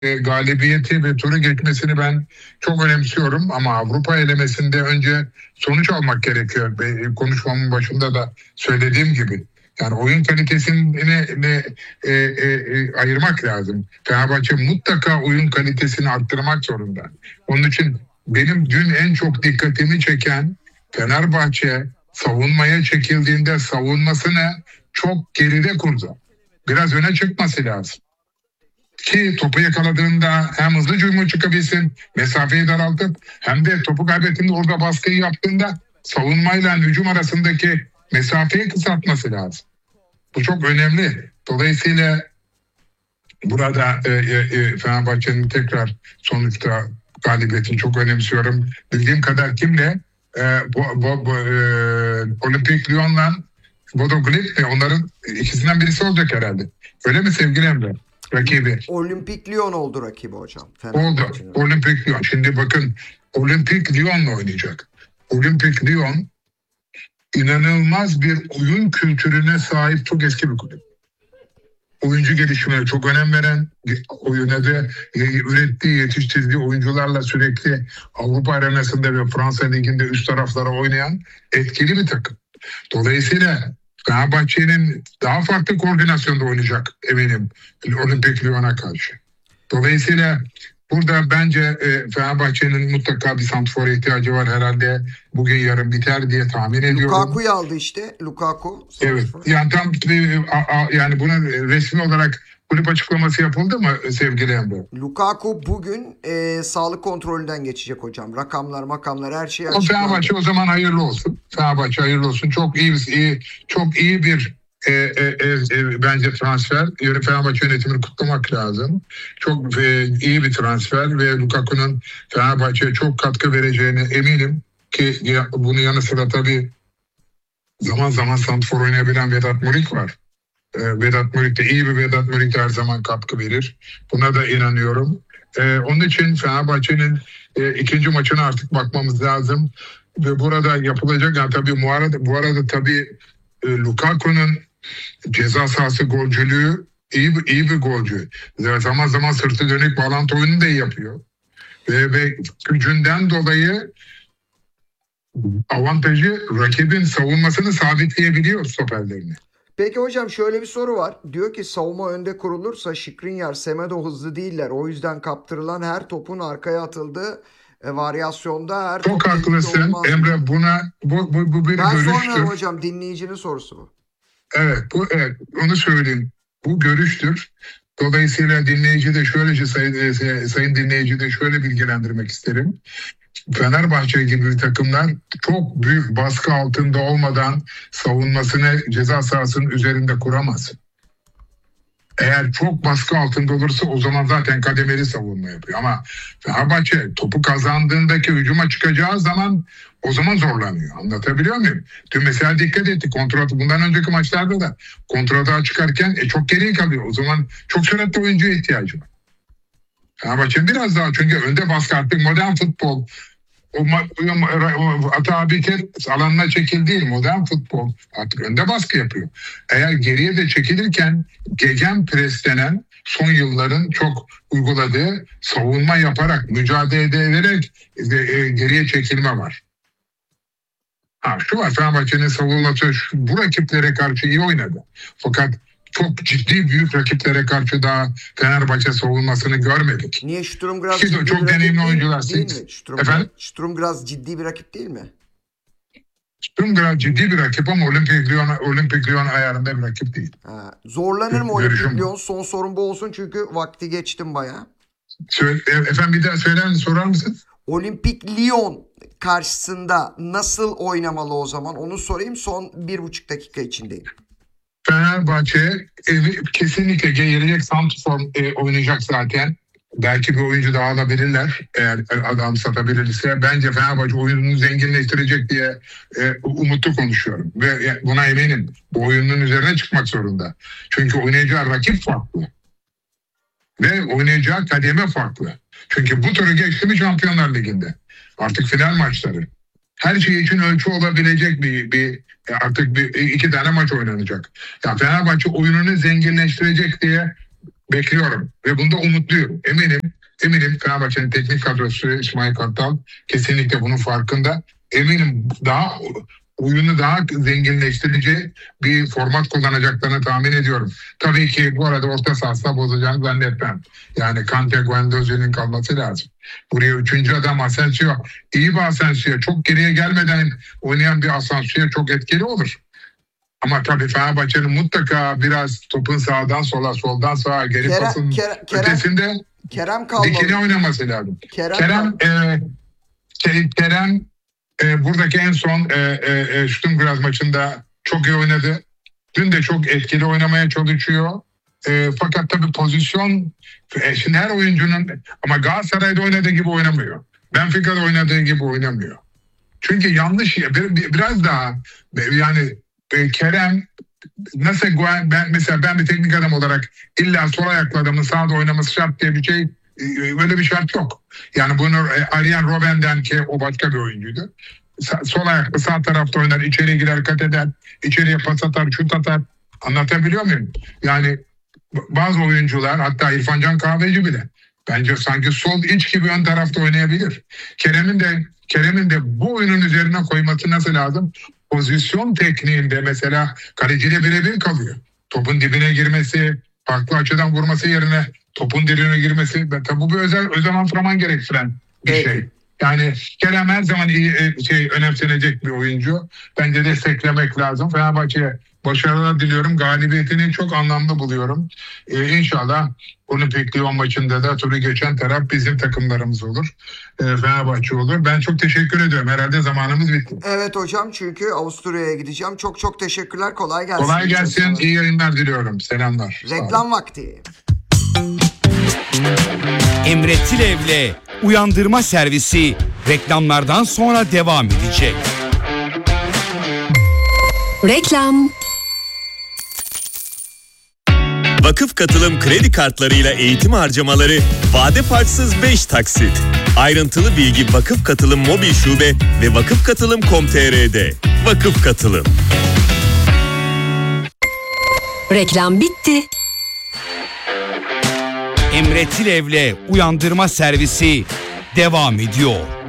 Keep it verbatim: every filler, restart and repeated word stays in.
e, galibiyeti ve turu geçmesini ben çok önemsiyorum ama Avrupa elemesinde önce sonuç almak gerekiyor. Ve konuşmamın başında da söylediğim gibi. Yani oyun kalitesini ne, e, e, e, ayırmak lazım. Fenerbahçe mutlaka oyun kalitesini arttırmak zorunda. Onun için benim dün en çok dikkatimi çeken Fenerbahçe savunmaya çekildiğinde savunmasını çok geride kurdu. Biraz öne çıkması lazım. Ki topu yakaladığında hem hızlı cümle çıkabilsin, mesafeyi daraltıp hem de topu kaybettiğinde orada baskıyı yaptığında savunmayla hücum arasındaki mesafeyi kısaltması lazım. Bu çok önemli. Dolayısıyla burada e, e, Fenerbahçe'nin tekrar sonuçta galibiyetini çok önemsiyorum. Bildiğim kadar kimle? E, bu, bu, bu, e, Olimpik Lyon'la Bodo Glimt onların ikisinden birisi olacak herhalde. Öyle mi sevgili Emre? Rakibi. Olimpik Lyon oldu rakibi hocam. Oldu. Olimpik Lyon. Şimdi bakın Olimpik Lyon'la oynayacak. Olimpik Lyon inanılmaz bir oyun kültürüne sahip çok eski bir kulüp. Oyuncu gelişimine çok önem veren, oyuna da ürettiği, yetiştirdiği oyuncularla sürekli Avrupa arenasında ve Fransa Ligi'nde üst taraflara oynayan etkili bir takım. Dolayısıyla Fenerbahçe'nin daha farklı koordinasyonda oynayacak eminim Olimpik Lyon'a karşı. Dolayısıyla burada bence e, Fenerbahçe'nin mutlaka bir santrfora ihtiyacı var herhalde. Bugün yarın biter diye tahmin ediyorum. Lukaku'yu aldı işte. Lukaku. Evet. Yani tam e, a, a, yani buna resmi olarak kulüp açıklaması yapıldı mı sevgili Emre? Lukaku bugün e, sağlık kontrolünden geçecek hocam. Rakamlar, makamlar her şey açıklandı. Fenerbahçe o zaman hayırlı olsun. Fenerbahçe hayırlı olsun. Çok iyi bir iyi, çok iyi bir E, e, e, e, bence transfer. Fenerbahçe yönetimini kutlamak lazım. Çok e, iyi bir transfer ve Lukaku'nun Fenerbahçe'ye çok katkı vereceğine eminim ki ya, bunun yanı sıra tabii zaman zaman santrfor oynayabilen Vedat Muriç var. E, Vedat Muriç de iyi bir Vedat Muriç her zaman katkı verir. Buna da inanıyorum. E, onun için Fenerbahçe'nin e, ikinci maçına artık bakmamız lazım ve burada yapılacak yani tabii bu arada bu arada tabii e, Lukaku'nun ceza sahası golcülüğü iyi, iyi bir golcü. Zaman zaman sırtı dönük bağlantı oyunu da iyi yapıyor. Ve, ve gücünden dolayı avantajı rakibin savunmasını sabitleyebiliyor stoperlerini. Peki hocam şöyle bir soru var. Diyor ki savunma önde kurulursa Skriniar, Semedo hızlı değiller. O yüzden kaptırılan her topun arkaya atıldığı e, varyasyonda her çok haklısın Emre, buna bu, bu, bu bir ben görüştür. Ben sormuyorum hocam, dinleyicinin sorusu bu. Evet, bu evet onu söyleyeyim. Bu görüştür. Dolayısıyla dinleyici de şöylece sayın, sayın dinleyici de şöyle bilgilendirmek isterim. Fenerbahçe gibi takımlar çok büyük baskı altında olmadan savunmasını ceza sahasının üzerinde kuramaz. Eğer çok baskı altında olursa o zaman zaten kademeli savunma yapıyor. Ama Fenerbahçe topu kazandığındaki hücuma çıkacağı zaman o zaman zorlanıyor. Anlatabiliyor muyum? Dün mesela dikkat etti. Kontratı bundan önceki maçlarda da kontrata çıkarken e, çok geriye kalıyor. O zaman çok süratli oyuncuya ihtiyacı var. Fenerbahçe biraz daha çünkü önde baskı artık modern futbol. O, o Ata Biker alanına çekil değil, modern futbol artık önde baskı yapıyor. Eğer geriye de çekilirken gegen pres denen son yılların çok uyguladığı savunma yaparak, mücadele ederek e, geriye çekilme var. Ha, şu var, Fenerbahçe'nin savunması şu, bu rakiplere karşı iyi oynadı. Fakat çok ciddi büyük rakiplere karşı daha Fenerbahçe savunmasını görmedik. Niye Sturm Graz ciddi çok bir deneyimli oyuncular değil mi? Sturm, Efendim? Sturm Graz ciddi bir rakip değil mi? Sturm Graz ciddi bir rakip ama Olimpik Lyon, Olimpik Lyon ayarında bir rakip değil. Ha, zorlanır mı Olimpik Lyon? Son sorum bu olsun çünkü vakti geçtim bayağı. Söyle, efendim bir daha söyler sorar mısın? Olimpik Lyon karşısında nasıl oynamalı o zaman? Onu sorayım, son bir buçuk dakika içindeyim. Fenerbahçe evi kesinlikle gelecek santrfor e, oynayacak zaten. Belki bir oyuncu daha alabilirler eğer adam satabilirse. Bence Fenerbahçe oyununu zenginleştirecek diye e, umutlu konuşuyorum. Ve buna eminim. Bu oyunun üzerine çıkmak zorunda. Çünkü oynayacağı rakip farklı. Ve oynayacağı kademe farklı. Çünkü bu turu geçti mi Şampiyonlar Ligi'nde. Artık final maçları. Her şey için ölçü olabilecek bir, bir artık bir iki tane maç oynanacak. Ya Fenerbahçe oyununu zenginleştirecek diye bekliyorum ve bunda umutluyum. Eminim, eminim Fenerbahçe'nin teknik kadrosu İsmail Kartal kesinlikle bunun farkında. Eminim daha oyunu daha zenginleştirici bir format kullanacaklarını tahmin ediyorum. Tabii ki bu arada orta sahasında bozacağını zannetmem. Yani Kante, Guendouzi'nin kalması lazım. Buraya üçüncü adam Asensio. İyi bir Asensio. Çok geriye gelmeden oynayan bir Asensio çok etkili olur. Ama tabii Fenerbahçe'nin mutlaka biraz topun sağdan sola, soldan sağa, geri Kerem, pasın Kerem, ötesinde Kerem kalmalı. dikine oynaması lazım. Kerem, Kerem, e, şey, Kerem e, buradaki en son e, e, e, Stuttgart maçında çok iyi oynadı. Dün de çok etkili oynamaya çalışıyor. E, fakat tabii pozisyon, e, şimdi her oyuncunun, ama Galatasaray'da oynadığı gibi oynamıyor. Benfica'da oynadığı gibi oynamıyor. Çünkü yanlış, bir, bir, biraz daha yani e, Kerem nasıl, ben mesela ben bir teknik adam olarak illa sol ayaklı adamın sağda oynaması şart diye bir şey, öyle bir şart yok. Yani bunu arayan Robben'den, ki o başka bir oyuncuydu. Sol ayaklı sağ tarafta oynar, içeriye girer, kat eder, içeriye pas atar, şut atar. Anlatabiliyor muyum? Yani bazı oyuncular, hatta İrfan Can Kahveci bile bence sanki sol iç gibi ön tarafta oynayabilir. Kerem'in de Kerem'in de bu oyunun üzerine koyması nasıl lazım? Pozisyon tekniğinde mesela kaleciyle birebir kalıyor. Topun dibine girmesi, farklı açıdan vurması yerine topun dibine girmesi, tabi bu bir özel özel antrenman gerektiren bir Evet. şey. Yani Kerem her zaman iyi şey, önemsenecek bir oyuncu. Bence desteklemek lazım. Fenerbahçe'ye başarılar diliyorum. Galibiyetini çok anlamlı buluyorum. Ee, inşallah Olimpik Lyon maçında da turu geçen taraf bizim takımlarımız olur. Ee, Fenerbahçe olur. Ben çok teşekkür ediyorum. Herhalde zamanımız bitti. Evet hocam, çünkü Avusturya'ya gideceğim. Çok çok teşekkürler. Kolay gelsin. Kolay gelsin. Sana. İyi yayınlar diliyorum. Selamlar. Reklam vakti. Emre Tilev'le Uyandırma Servisi reklamlardan sonra devam edecek. Reklam. Vakıf Katılım kredi kartlarıyla eğitim harcamaları vade farksız beş taksit. Ayrıntılı bilgi Vakıf Katılım mobil şube ve vakıf katılım nokta com nokta tr'de. Vakıf Katılım. Reklam bitti. Emre Tilev'le Uyandırma Servisi devam ediyor.